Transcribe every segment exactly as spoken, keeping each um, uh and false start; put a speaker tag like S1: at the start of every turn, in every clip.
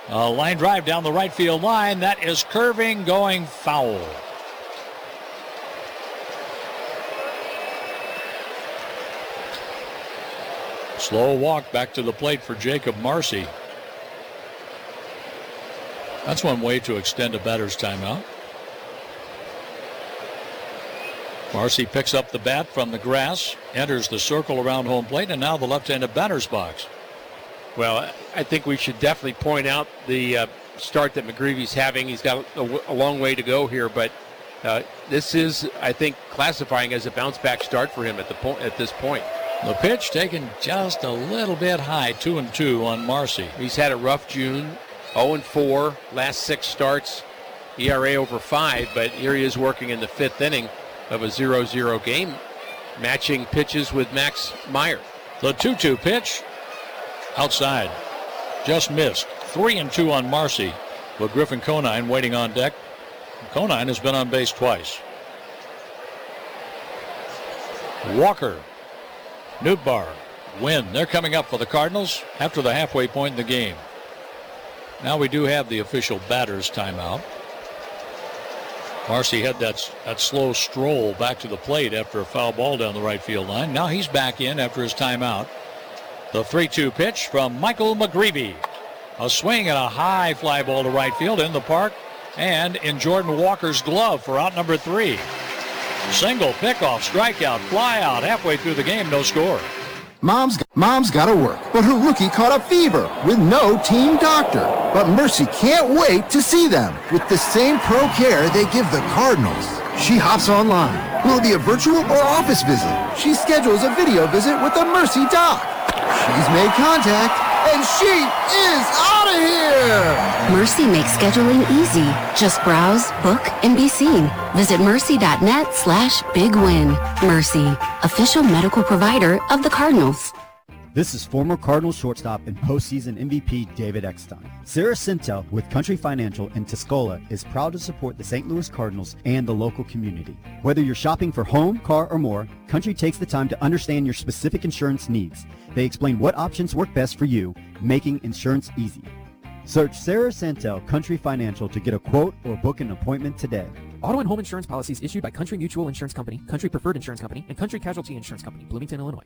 S1: A line drive down the right field line. That is curving, going foul. Slow walk back to the plate for Jacob Marcy. That's one way to extend a batter's timeout. Marcy picks up the bat from the grass, enters the circle around home plate, and now the left-handed batter's box.
S2: Well, I think we should definitely point out the uh, start that McGreevy's having. He's got a, a long way to go here, but uh, this is, I think, classifying as a bounce-back start for him at the po- at this point.
S1: The pitch taken just a little bit high, two and two on Marcy.
S2: He's had a rough June, oh and four, last six starts, E R A over five, but here he is working in the fifth inning of a zero zero game, matching pitches with Max Meyer.
S1: The two two pitch, outside, just missed. Three and two on Marcy, with Griffin Conine waiting on deck. Conine has been on base twice. Walker, Nootbaar, Wynn. They're coming up for the Cardinals after the halfway point in the game. Now we do have the official batter's timeout. Marcy had that, that slow stroll back to the plate after a foul ball down the right field line. Now he's back in after his timeout. The three two pitch from Michael McGreevy. A swing and a high fly ball to right field in the park and in Jordan Walker's glove for out number three. Single, pickoff, strikeout, fly out. Halfway through the game, no score.
S3: Mom's, Mom's got to work, but her rookie caught a fever with no team doctor. But Mercy can't wait to see them with the same pro care they give the Cardinals. She hops online. Will it be a virtual or office visit? She schedules a video visit with the Mercy doc. She's made contact, and she is out of here!
S4: Mercy makes scheduling easy. Just browse, book, and be seen. Visit mercy.net slash big win. Mercy, official medical provider of the Cardinals.
S5: This is former Cardinals shortstop and postseason M V P David Eckstein. Sarah Sintel with Country Financial in Tuscola is proud to support the Saint Louis Cardinals and the local community. Whether you're shopping for home, car, or more, Country takes the time to understand your specific insurance needs. They explain what options work best for you, making insurance easy. Search Sarah Santel Country Financial to get a quote or book an appointment today.
S6: Auto and home insurance policies issued by Country Mutual Insurance Company, Country Preferred Insurance Company, and Country Casualty Insurance Company, Bloomington, Illinois.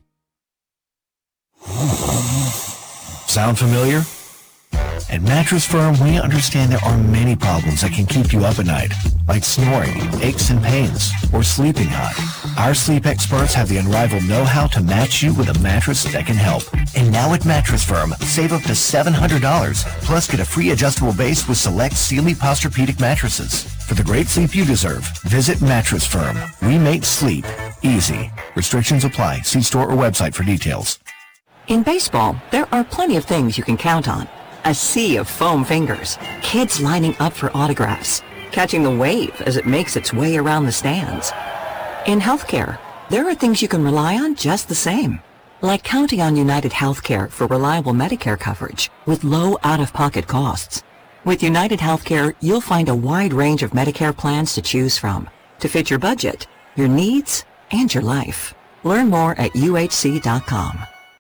S7: Sound familiar? At Mattress Firm, we understand there are many problems that can keep you up at night, like snoring, aches and pains, or sleeping hot. Our sleep experts have the unrivaled know-how to match you with a mattress that can help. And now at Mattress Firm, save up to seven hundred dollars, plus get a free adjustable base with select Sealy Posturepedic mattresses. For the great sleep you deserve, visit Mattress Firm. We make sleep easy. Restrictions apply. See store or website for details.
S8: In baseball, there are plenty of things you can count on. A sea of foam fingers, kids lining up for autographs, catching the wave as it makes its way around the stands. In healthcare, there are things you can rely on just the same, like counting on United Healthcare for reliable Medicare coverage with low out-of-pocket costs. With United Healthcare, you'll find a wide range of Medicare plans to choose from to fit your budget, your needs, and your life. Learn more at U H C dot com.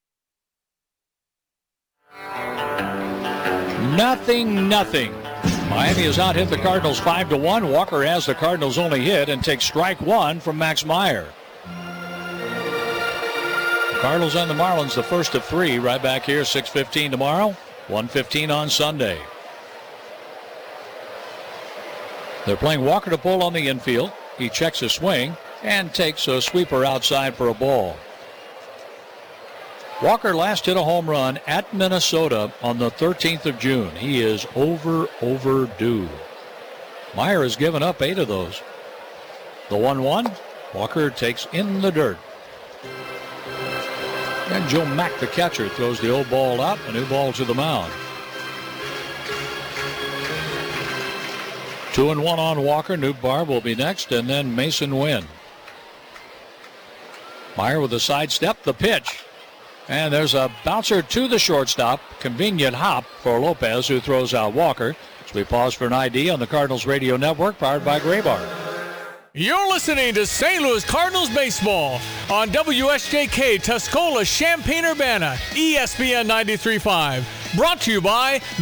S1: Nothing, nothing. Miami has out hit the Cardinals five to one. Walker has the Cardinals only hit and takes strike one from Max Meyer. The Cardinals and the Marlins, the first of three, right back here, six fifteen tomorrow, one fifteen on Sunday. They're playing Walker to pull on the infield. He checks a swing and takes a sweeper outside for a ball. Walker last hit a home run at Minnesota on the thirteenth of June. He is over, overdue. Meyer has given up eight of those. The one one, Walker takes in the dirt. And Joe Mack, the catcher, throws the old ball out, a new ball to the mound. Two and one on Walker. Nootbaar will be next, and then Mason Wynn. Meyer with a sidestep, the pitch. And there's a bouncer to the shortstop. Convenient hop for Lopez, who throws out Walker. As we pause for an I D on the Cardinals Radio Network, powered by Graybar.
S9: You're listening to Saint Louis Cardinals baseball on W S J K Tuscola, Champaign-Urbana, E S P N ninety-three point five. Brought to you by